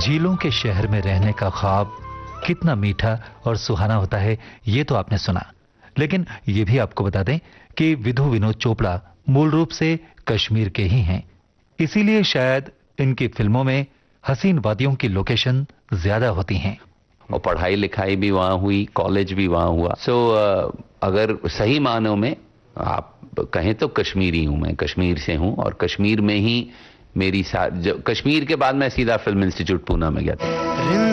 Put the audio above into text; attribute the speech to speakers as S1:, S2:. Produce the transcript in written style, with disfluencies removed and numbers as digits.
S1: झीलों के शहर में रहने का ख्वाब कितना मीठा और सुहाना होता है, ये तो आपने सुना। लेकिन ये भी आपको बता दें कि विधु विनोद चोपड़ा मूल रूप से कश्मीर के ही हैं। इसीलिए शायद इनकी फिल्मों में हसीन वादियों की लोकेशन ज्यादा होती हैं।
S2: और पढ़ाई लिखाई भी वहाँ हुई, कॉलेज भी वहाँ हुआ। अगर सही मानों में आप कहें तो कश्मीरी हूं, मैं कश्मीर से हूं और कश्मीर में ही मेरी कश्मीर के बाद मैं सीधा फिल्म इंस्टीट्यूट पूना में गया था।